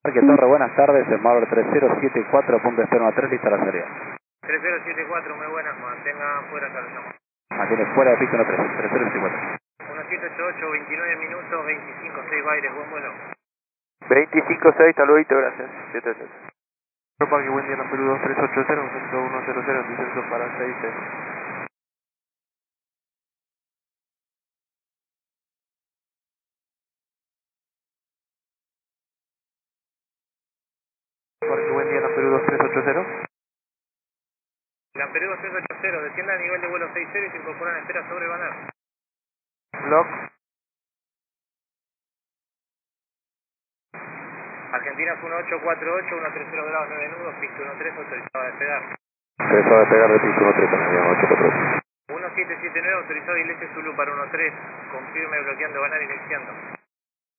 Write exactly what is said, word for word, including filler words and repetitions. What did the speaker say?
Parque Torre, buenas tardes, el módulo tres cero siete cuatro, punto externo tres, lista la salida. tres cero siete cuatro, muy buenas, mantenga fuera saludamos. Mantiene fuera de piso uno tres, tres cero siete cuatro. uno siete ocho ocho, veintinueve minutos, veinticinco seis Baires, buen vuelo. veinticinco seis, hasta luego, gracias. siete seis. Parque, buen día, Perú dos tres ocho cero, centro uno cero cero, descenso para seis seis. Parque, buen día, Perú dos tres ocho cero. Lamperú dos tres ocho cero, descienda a nivel de vuelo seis cero y se incorporan a espera sobre Banar. Block. Argentina uno ocho cuatro ocho, uno tres cero grados nueve nudos, pista uno tres, autorizado a despegar. Autorizado a despegar de piso uno tres con avión ocho cuatro ocho. uno siete siete nueve, autorizado Iglesia Zulu para uno tres, confirme bloqueando Banar iniciando.